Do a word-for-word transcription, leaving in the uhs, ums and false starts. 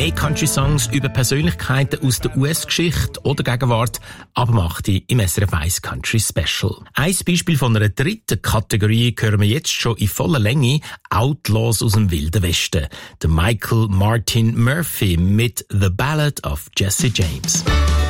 Mehr Country-Songs über Persönlichkeiten aus der U S-Geschichte oder Gegenwart ab um acht Uhr im S R F eins Country Special. Ein Beispiel von einer dritten Kategorie hören wir jetzt schon in voller Länge: Outlaws aus dem Wilden Westen. Der Michael Martin Murphey mit The Ballad of Jesse James.